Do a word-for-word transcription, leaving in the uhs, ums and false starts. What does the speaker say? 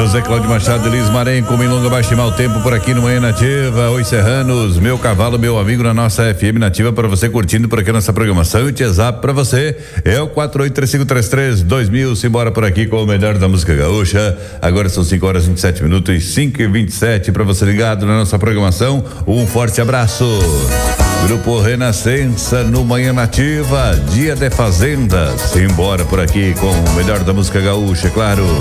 José Cláudio Machado, Elis Marenco, Milonga vai estimar o tempo por aqui no Manhã Nativa. Oi, Serranos, meu cavalo, meu amigo na nossa F M Nativa, para você curtindo por aqui nossa programação. E o WhatsApp para você é o quatro oito três cinco três três dois mil. Simbora por aqui com o melhor da música gaúcha. Agora são cinco horas e vinte e sete minutos e cinco e vinte e sete para você ligado na nossa programação. Um forte abraço. Grupo Renascença no Manhã Nativa, dia de Fazenda. Simbora por aqui com o melhor da música gaúcha, é claro.